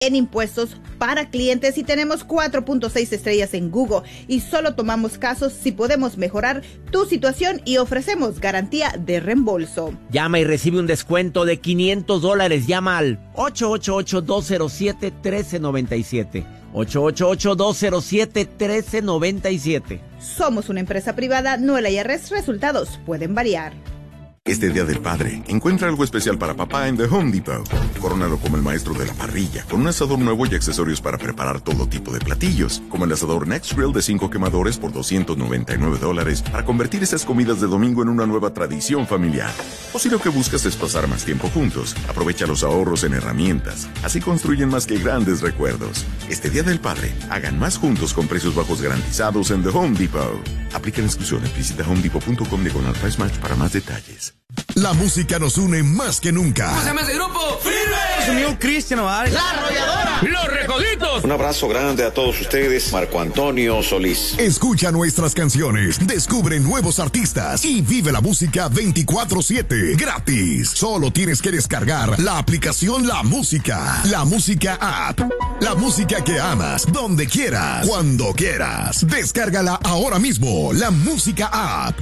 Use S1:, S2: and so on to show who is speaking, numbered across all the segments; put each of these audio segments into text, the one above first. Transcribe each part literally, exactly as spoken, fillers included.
S1: en impuestos para clientes y tenemos cuatro punto seis estrellas en Google y solo tomamos casos si podemos mejorar tu situación y ofrecemos garantía de reembolso.
S2: Llama y recibe un descuento de quinientos dólares. Llama al ocho ocho ocho, dos cero siete, uno tres nueve siete. ocho ocho ocho, dos cero siete, uno tres nueve siete.
S1: Somos una empresa privada, no el I R S. Resultados pueden variar.
S3: Este Día del Padre, encuentra algo especial para papá en The Home Depot. Corónalo como el maestro de la parrilla, con un asador nuevo y accesorios para preparar todo tipo de platillos, como el asador Next Grill de cinco quemadores por doscientos noventa y nueve dólares, para convertir esas comidas de domingo en una nueva tradición familiar. O si lo que buscas es pasar más tiempo juntos, aprovecha los ahorros en herramientas. Así construyen más que grandes recuerdos. Este Día del Padre, hagan más juntos con precios bajos garantizados en The Home Depot. Aplican exclusiones. Visita home depot punto com diagonal price match para más detalles.
S4: La música nos une más que nunca.
S5: ¿Cómo se llama ese grupo? ¡Firme!
S6: Unión Cristian Nodal.
S5: La Arrolladora.
S6: Los Recoditos.
S7: Un abrazo grande a todos ustedes. Marco Antonio Solís.
S4: Escucha nuestras canciones, descubre nuevos artistas y vive la música veinticuatro siete gratis. Solo tienes que descargar la aplicación La Música. La Música App. La música que amas, donde quieras, cuando quieras. Descárgala ahora mismo. La Música App.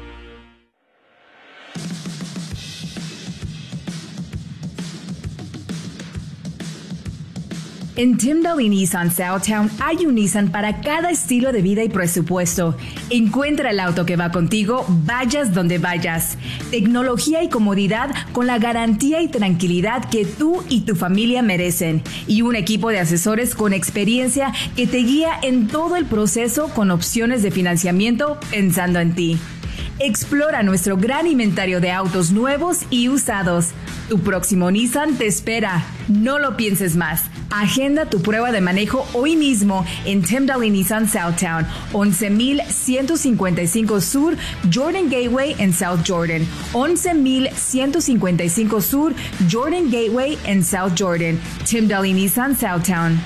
S8: En Tyndall y Nissan Southtown hay un Nissan para cada estilo de vida y presupuesto. Encuentra el auto que va contigo, vayas donde vayas. Tecnología y comodidad con la garantía y tranquilidad que tú y tu familia merecen. Y un equipo de asesores con experiencia que te guía en todo el proceso con opciones de financiamiento pensando en ti. Explora nuestro gran inventario de autos nuevos y usados. Tu próximo Nissan te espera. No lo pienses más. Agenda tu prueba de manejo hoy mismo en Tyndall y Nissan Southtown, once mil ciento cincuenta y cinco Sur Jordan Gateway en South Jordan, once mil ciento cincuenta y cinco Sur Jordan Gateway en South Jordan. Tyndall y Nissan Southtown.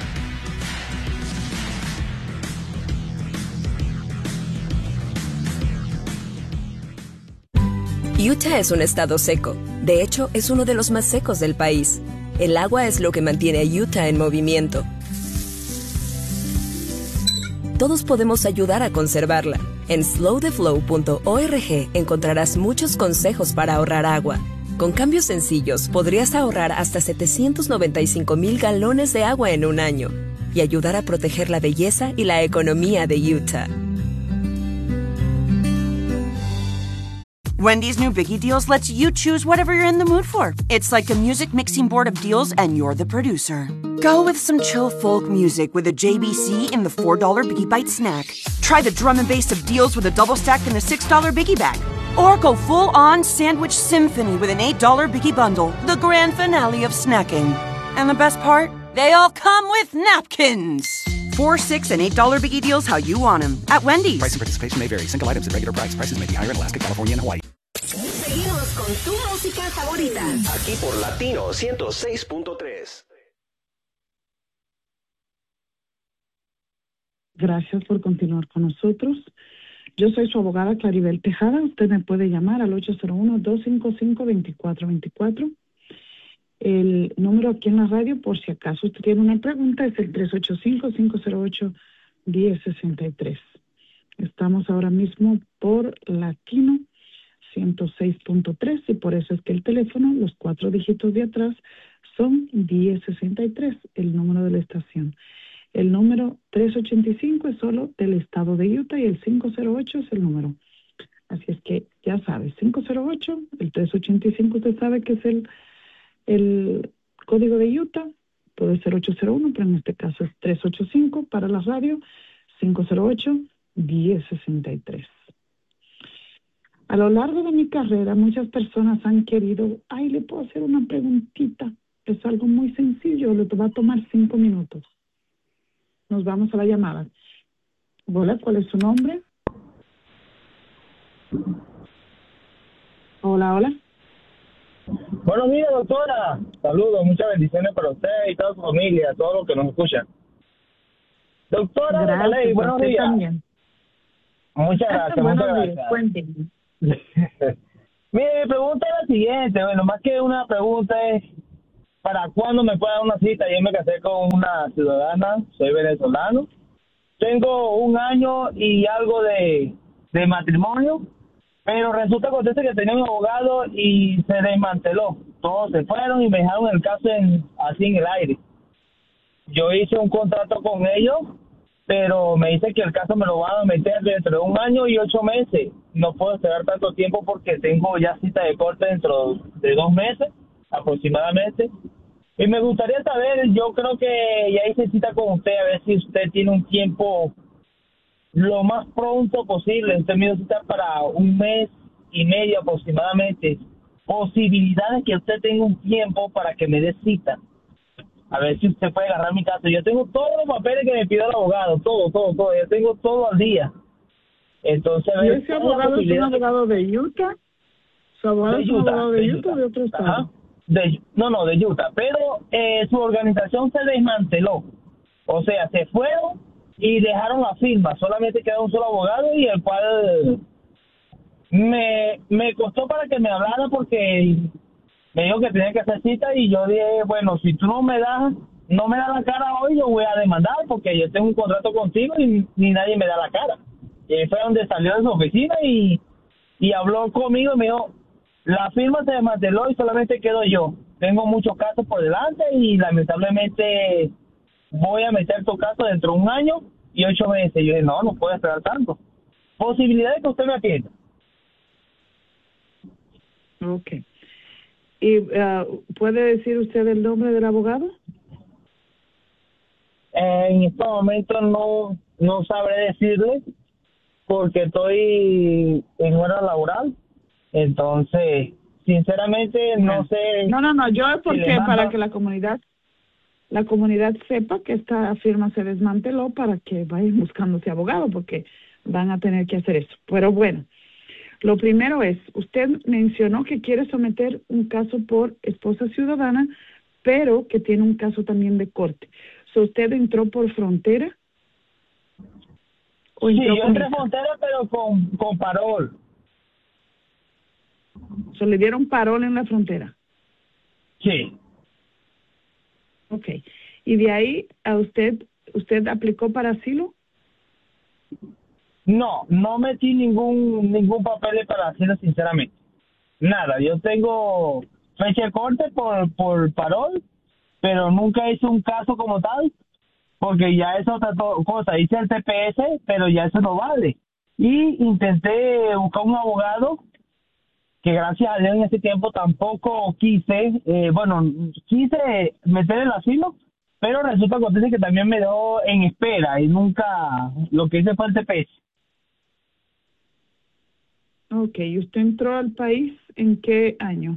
S9: Utah es un estado seco. De hecho, es uno de los más secos del país. El agua es lo que mantiene a Utah en movimiento. Todos podemos ayudar a conservarla. En slow the flow punto org encontrarás muchos consejos para ahorrar agua. Con cambios sencillos, podrías ahorrar hasta setecientos noventa y cinco mil galones de agua en un año y ayudar a proteger la belleza y la economía de Utah.
S10: Wendy's new Biggie Deals lets you choose whatever you're in the mood for. It's like a music mixing board of deals, and you're the producer. Go with some chill folk music with a J B C in the four dollar Biggie Bite snack. Try the drum and bass of deals with a double stack in the six dollar Biggie Bag. Or go full-on sandwich symphony with an eight dollar Biggie Bundle, the grand finale of snacking. And the best part? They all come with napkins. Four, six, and eight dollar Biggie Deals how you want them. At Wendy's.
S11: Price and participation may vary. Single items at regular price. Prices may be higher in Alaska, California, and Hawaii.
S12: Seguimos con tu música favorita.
S13: Aquí por Latino ciento seis punto tres.
S14: Gracias por continuar con nosotros. Yo soy su abogada Claribel Tejada. Usted me puede llamar al ocho cero uno, dos cinco cinco, dos cuatro dos cuatro. El número aquí en la radio, por si acaso usted tiene una pregunta, es el tres ocho cinco, cinco cero ocho, uno cero seis tres. Estamos ahora mismo por Latino ciento seis punto tres y por eso es que el teléfono, los cuatro dígitos de atrás son diez sesenta y tres, el número de la estación. El número tres ochenta y cinco es solo del estado de Utah y el cinco cero ocho es el número. Así es que ya sabes, cinco cero ocho, el tres ochenta y cinco usted sabe que es el, el código de Utah, puede ser ocho cero uno, pero en este caso es tres ochenta y cinco para la radio, cinco cero ocho, diez sesenta y tres. A lo largo de mi carrera, muchas personas han querido, ay, le puedo hacer una preguntita. Es algo muy sencillo, le va a tomar cinco minutos. Nos vamos a la llamada. Hola, ¿cuál es su nombre? Hola, hola.
S15: Buenos días, doctora. Saludos, muchas bendiciones para usted y toda su familia, todos los que nos escuchan. Doctora,
S14: gracias,
S15: Ley, buenos días.
S14: También.
S15: Muchas gracias,
S14: buenos
S15: muchas
S14: días.
S15: gracias.
S14: Cuénteme.
S15: Mire, mi pregunta es la siguiente, bueno, más que una pregunta es, para cuándo me pueda dar una cita. Yo me casé con una ciudadana, soy venezolano. Tengo un año y algo de, de matrimonio, pero resulta que acontece que tenía un abogado y se desmanteló. Todos se fueron y me dejaron el caso en, así en el aire. Yo hice un contrato con ellos, pero me dice que el caso me lo van a meter dentro de un año y ocho meses. No puedo esperar tanto tiempo porque tengo ya cita de corte dentro de dos meses aproximadamente. Y me gustaría saber, yo creo que ya hice cita con usted, a ver si usted tiene un tiempo lo más pronto posible. Usted me dio cita para un mes y medio aproximadamente. Posibilidades que usted tenga un tiempo para que me dé cita. A ver si usted puede agarrar mi caso. Yo tengo todos los papeles que me pidió el abogado, todo, todo, todo. Yo tengo todo al día. Entonces, a ver,
S14: ¿y ese abogado es un abogado de Utah? ¿Su abogado
S15: de
S14: es un
S15: Utah,
S14: abogado de,
S15: de
S14: Utah,
S15: Utah
S14: o de otro estado?
S15: Ajá. De, no, no, de Utah. Pero eh, su organización se desmanteló. O sea, se fueron y dejaron la firma. Solamente quedó un solo abogado y el cual me, me costó para que me hablara porque me dijo que tenía que hacer cita y yo dije, bueno, si tú no me das, no me das la cara hoy, yo voy a demandar porque yo tengo un contrato contigo y ni nadie me da la cara. Y ahí fue donde salió de su oficina y, y habló conmigo y me dijo, la firma se desmanteló y solamente quedo yo. Tengo muchos casos por delante y lamentablemente voy a meter tu caso dentro de un año y ocho meses. Y yo dije, no, no puedo esperar tanto. Posibilidades que usted me atienda.
S14: Ok. ¿Y uh, puede decir usted el nombre del abogado?
S15: Eh, en este momento no, no sabré decirle porque estoy en hora laboral. Entonces, sinceramente, no sé.
S14: No, no, no, yo es porque
S15: si le mando...
S14: para que la comunidad la comunidad sepa que esta firma se desmanteló para que vayan buscando ese abogado, porque van a tener que hacer eso. Pero bueno, lo primero es, usted mencionó que quiere someter un caso por esposa ciudadana, pero que tiene un caso también de corte. So, ¿usted entró por frontera?
S15: ¿O sí, yo entré frontera, pero con, con parol.
S14: So, ¿le dieron parol en la frontera?
S15: Sí.
S14: Ok. ¿Y de ahí a usted, usted aplicó para asilo?
S15: No, no metí ningún ningún papel para asilo, sinceramente. Nada, yo tengo fecha de corte por, por parol, pero nunca hice un caso como tal, porque ya es otra cosa. Hice el T P S, pero ya eso no vale. Y intenté buscar un abogado, que gracias a Dios en ese tiempo tampoco quise, eh, bueno, quise meter el asilo, pero resulta que, que también me dejó en espera y nunca, lo que hice fue el T P S.
S14: Ok, ¿y usted entró al país en qué año?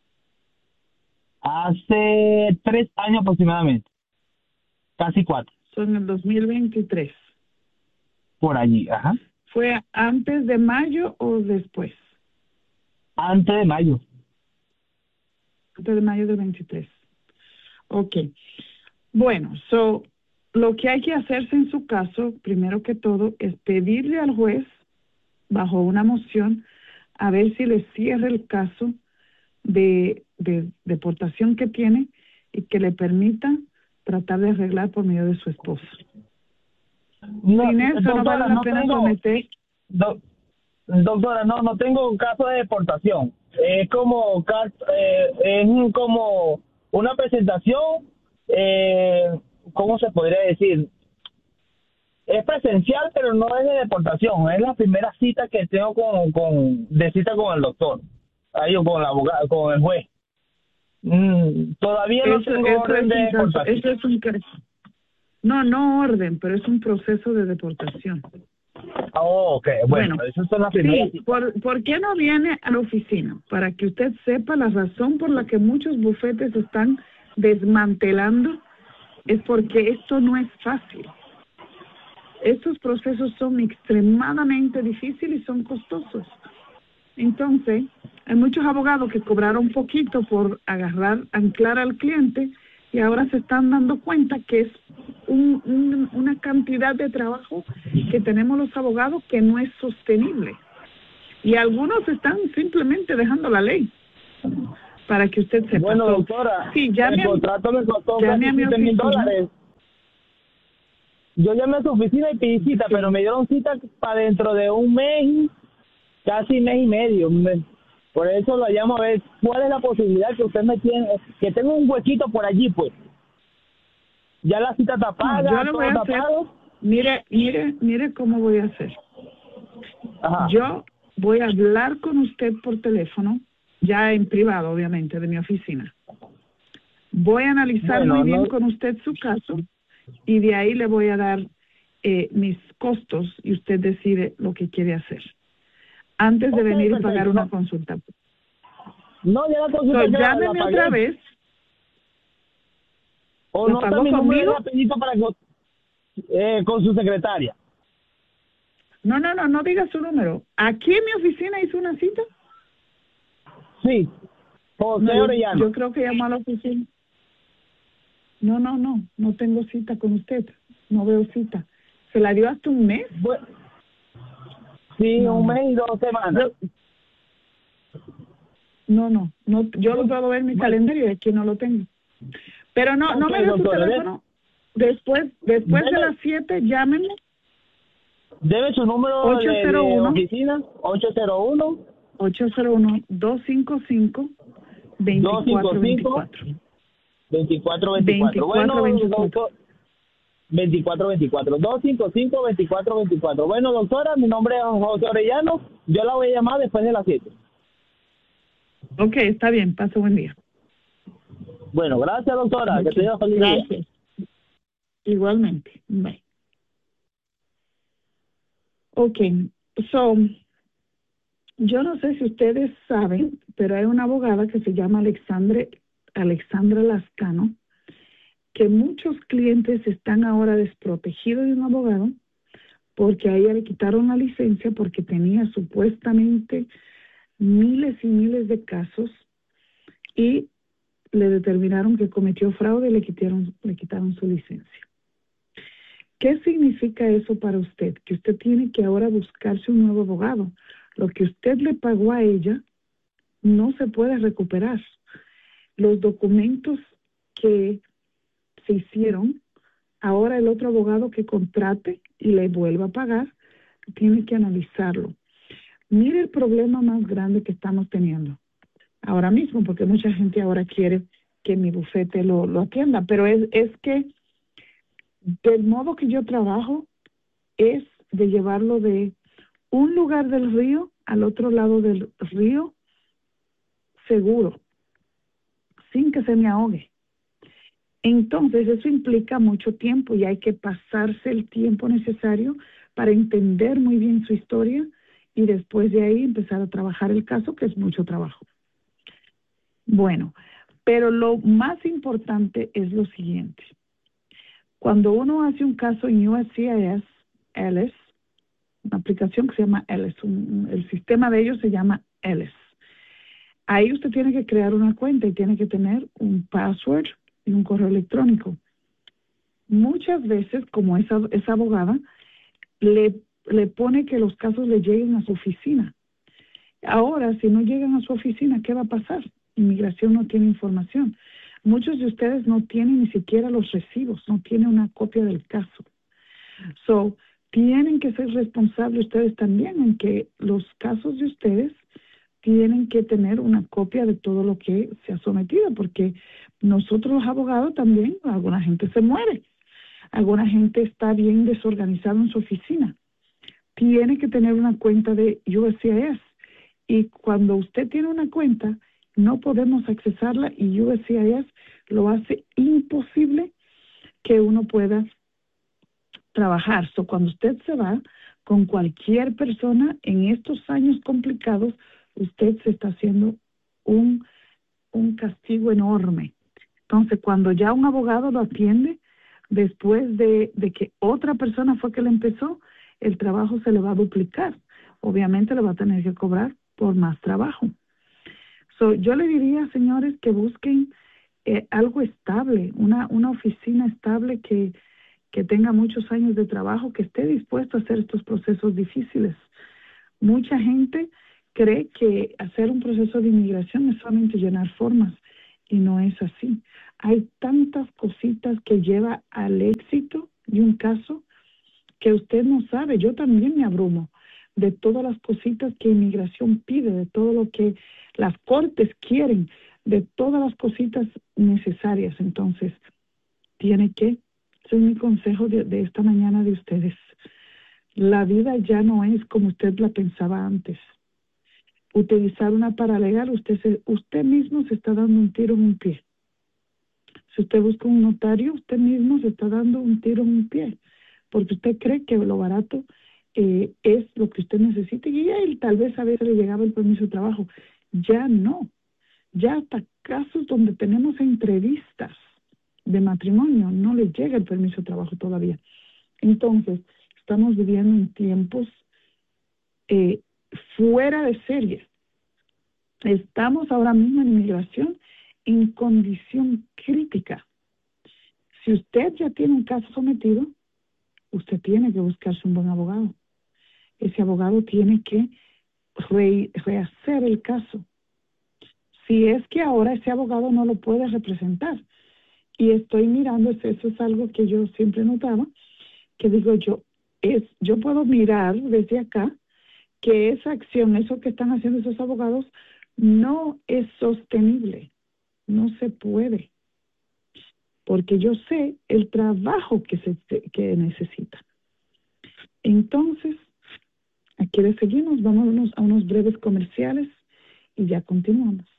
S15: Hace tres años aproximadamente, casi cuatro.
S14: Son en el dos mil veintitrés.
S15: Por allí, ajá.
S14: ¿Fue antes de mayo o después?
S15: Antes de mayo.
S14: Antes de mayo del veintitrés. Ok. Bueno, so, lo que hay que hacerse en su caso, primero que todo, es pedirle al juez, bajo una moción, a ver si le cierra el caso de, de deportación que tiene y que le permita tratar de arreglar por medio de su esposa.
S15: No,
S14: Sin eso
S15: doctora,
S14: no vale la
S15: no
S14: pena
S15: tengo,
S14: someter.
S15: Do, doctora, no, no tengo un caso de deportación. Es como, eh, es como una presentación, eh, ¿cómo se podría decir? Es presencial, pero no es de deportación. Es la primera cita que tengo con, con de cita con el doctor, ahí con el abogado, con el juez. Mm, todavía no
S14: Eso,
S15: tengo
S14: eso
S15: orden de
S14: es un caso,
S15: deportación.
S14: eso es un caso. No, no orden, pero es un proceso de deportación.
S15: Oh, ok, bueno,
S14: Bueno,
S15: esas son las primeras.
S14: Sí, ¿por, ¿por qué no viene a la oficina? Para que usted sepa la razón por la que muchos bufetes están desmantelando, es porque esto no es fácil. Estos procesos son extremadamente difíciles y son costosos. Entonces, hay muchos abogados que cobraron poquito por agarrar, anclar al cliente y ahora se están dando cuenta que es un, un, una cantidad de trabajo que tenemos los abogados que no es sostenible. Y algunos están simplemente dejando la ley. para que usted sepa.
S15: Bueno,
S14: So,
S15: doctora,
S14: sí, llame
S15: el
S14: a-
S15: contrato me costó
S14: llame a
S15: casi
S14: mi
S15: siete mil
S14: oficina.
S15: dólares. Yo llamé a su oficina y pedí cita, pero me dieron cita para dentro de un mes, casi mes y medio. Me- por eso lo llamo a ver cuál es la posibilidad que usted me tiene, que tengo un huequito por allí, pues. Ya la cita está paga,
S14: No, yo lo
S15: todo
S14: voy a
S15: está
S14: hacer.
S15: pago.
S14: Mire, mire, mire cómo voy a hacer.
S15: Ajá.
S14: Yo voy a hablar con usted por teléfono, ya en privado, obviamente, de mi oficina. Voy a analizar
S15: Bueno,
S14: muy bien
S15: no-
S14: con usted su caso y de ahí le voy a dar eh, mis costos y usted decide lo que quiere hacer. Antes de
S15: Ok,
S14: venir y
S15: perfecto,
S14: pagar una
S15: no.
S14: consulta.
S15: No, ya la consulta
S14: So,
S15: ya la- la
S14: llámeme
S15: pagué.
S14: otra vez.
S15: O
S14: ¿La
S15: no está
S14: pagó
S15: mi número de
S14: conmigo?
S15: rapidito para que, eh, con su secretaria.
S14: No, no, no, no diga su número. ¿Aquí en mi oficina hizo una cita?
S15: Sí, José
S14: No, yo,
S15: Orellano.
S14: yo creo que llamó a la oficina. No, no, no, no tengo cita con usted. No veo cita. ¿Se la dio hasta un mes?
S15: Bueno, sí,
S14: No,
S15: un
S14: no.
S15: mes y dos semanas.
S14: Yo- no, no, no, yo lo puedo ver en mi calendario y aquí no lo tengo. Pero no, no
S15: Ok,
S14: me dé su
S15: doctora, de-
S14: teléfono. Después, después de
S15: Deme-
S14: las siete, llámenme.
S15: Debe su número
S14: ocho
S15: de,
S14: cero
S15: de
S14: uno.
S15: oficina, ocho cero uno,
S14: ocho cero uno, dos cinco cinco, dos cuatro dos cuatro.
S15: veinticuatro veinticuatro. Bueno,
S14: veinticuatro
S15: doctor, veinticuatro veinticuatro. dos cinco cinco, veinticuatro veinticuatro. Bueno, doctora, mi nombre es José Orellano. Yo la voy a llamar después de las siete.
S14: Ok, está bien. Pase buen día.
S15: Bueno, gracias, doctora.
S14: Ok,
S15: Que tenga feliz día.
S14: gracias. Igualmente. Bye. Ok, so, yo no sé si ustedes saben, pero hay una abogada que se llama Alexandre, Alexandra Lascano, que muchos clientes están ahora desprotegidos de un abogado porque a ella le quitaron la licencia porque tenía supuestamente miles y miles de casos y le determinaron que cometió fraude y le quitaron, le quitaron su licencia. ¿Qué significa eso para usted? Que usted tiene que ahora buscarse un nuevo abogado. Lo que usted le pagó a ella no se puede recuperar. Los documentos que se hicieron, ahora el otro abogado que contrate y le vuelva a pagar, tiene que analizarlo. Mire el problema más grande que estamos teniendo ahora mismo, porque mucha gente ahora quiere que mi bufete lo, lo atienda, pero es, es que del modo que yo trabajo es de llevarlo de un lugar del río al otro lado del río seguro, sin que se me ahogue. Entonces eso implica mucho tiempo y hay que pasarse el tiempo necesario para entender muy bien su historia y después de ahí empezar a trabajar el caso, que es mucho trabajo. Bueno, pero lo más importante es lo siguiente. Cuando uno hace un caso en U S C I S, Ellis, una aplicación que se llama Ellis, un, el sistema de ellos se llama Ellis. Ahí usted tiene que crear una cuenta y tiene que tener un password y un correo electrónico. Muchas veces, como esa, esa abogada, le, le pone que los casos le lleguen a su oficina. Ahora, si no llegan a su oficina, ¿qué va a pasar? Inmigración no tiene información. Muchos de ustedes no tienen ni siquiera los recibos, no tienen una copia del caso. So, tienen que ser responsables ustedes también en que los casos de ustedes tienen que tener una copia de todo lo que se ha sometido, porque nosotros los abogados también, alguna gente se muere, alguna gente está bien desorganizada en su oficina. Tiene que tener una cuenta de U S C I S y cuando usted tiene una cuenta, no podemos accesarla y U S C I S lo hace imposible que uno pueda trabajar. So, cuando usted se va con cualquier persona en estos años complicados, usted se está haciendo un, un castigo enorme. Entonces, cuando ya un abogado lo atiende, después de, de que otra persona fue que le empezó, el trabajo se le va a duplicar. Obviamente le va a tener que cobrar por más trabajo. So, yo le diría, señores, que busquen eh, algo estable, una, una oficina estable que, que tenga muchos años de trabajo, que esté dispuesto a hacer estos procesos difíciles. Mucha gente cree que hacer un proceso de inmigración es solamente llenar formas, y no es así. Hay tantas cositas que lleva al éxito de un caso que usted no sabe. Yo también me abrumo de todas las cositas que inmigración pide, de todo lo que las cortes quieren, de todas las cositas necesarias. Entonces, tiene que, ese es mi consejo de, de esta mañana de ustedes. La vida ya no es como usted la pensaba antes. Utilizar una paralegal, usted, se, usted mismo se está dando un tiro en un pie. Si usted busca un notario, usted mismo se está dando un tiro en un pie, porque usted cree que lo barato eh, es lo que usted necesita, y a él tal vez a veces le llegaba el permiso de trabajo. Ya no. Ya hasta casos donde tenemos entrevistas de matrimonio no les llega el permiso de trabajo todavía. Entonces, estamos viviendo en tiempos eh, fuera de serie. Estamos ahora mismo en inmigración en condición crítica. Si usted ya tiene un caso sometido, usted tiene que buscarse un buen abogado. Ese abogado tiene que re, rehacer el caso. Si es que ahora ese abogado no lo puede representar. Y estoy mirando, eso, eso es algo que yo siempre notaba, que digo yo, es, yo puedo mirar desde acá que esa acción, eso que están haciendo esos abogados, no es sostenible. No se puede. Porque yo sé el trabajo que se que necesita. Entonces, aquí le seguimos, vámonos a unos breves comerciales y ya continuamos.